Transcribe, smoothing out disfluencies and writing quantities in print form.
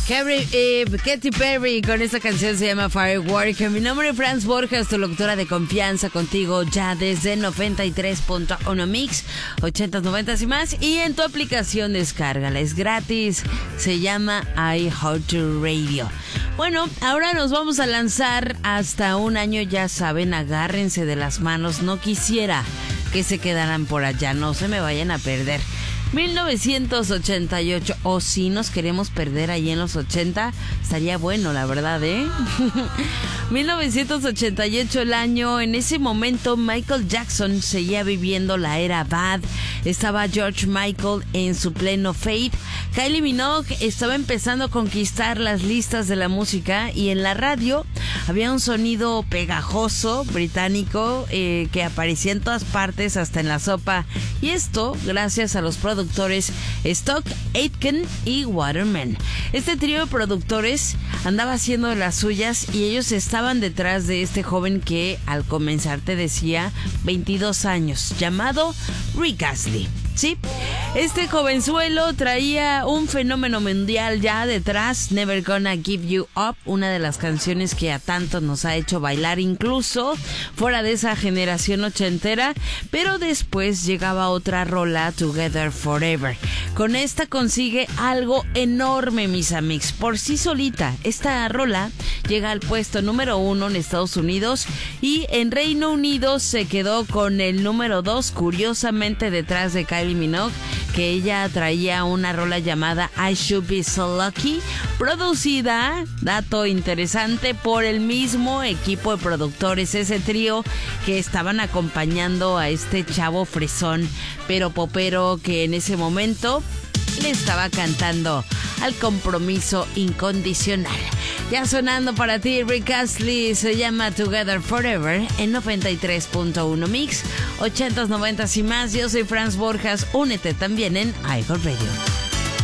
Katy Perry con esta canción se llama Firework. Mi nombre es Franz Borjas, tu locutora de confianza, contigo ya desde 93.1 Mix, 80s, 90s y más. Y en tu aplicación descárgala, es gratis, se llama iHeartRadio. Bueno, ahora nos vamos a lanzar hasta un año, ya saben, agárrense de las manos, no quisiera que se quedaran por allá, no se me vayan a perder. 1988, o si nos queremos perder ahí en los 80, estaría bueno, la verdad, 1988 el año, en ese momento Michael Jackson seguía viviendo la era Bad, estaba George Michael en su pleno fade, Kylie Minogue estaba empezando a conquistar las listas de la música y en la radio había un sonido pegajoso británico que aparecía en todas partes, hasta en la sopa, y esto gracias a los productores Stock Aitken y Waterman. Este trío de productores andaba haciendo de las suyas y ellos estaban detrás de este joven que al comenzar te decía 22 años, llamado Rick Astley. Sí, este jovenzuelo traía un fenómeno mundial ya detrás, Never Gonna Give You Up, una de las canciones que a tanto nos ha hecho bailar, incluso fuera de esa generación ochentera, pero después llegaba otra rola, Together Forever. Con esta consigue algo enorme, mis amigos, por sí solita. Esta rola llega al puesto número 1 en Estados Unidos y en Reino Unido se quedó con el número 2, curiosamente detrás de Kylie Minogue, que ella traía una rola llamada I Should Be So Lucky, producida, dato interesante, por el mismo equipo de productores, ese trío que estaban acompañando a este chavo fresón pero popero que en ese momento le estaba cantando al compromiso incondicional. Ya sonando para ti, Rick Astley, se llama Together Forever en 93.1 Mix, 80s, 90s y más. Yo soy Franz Borjas, únete también en iHeartRadio.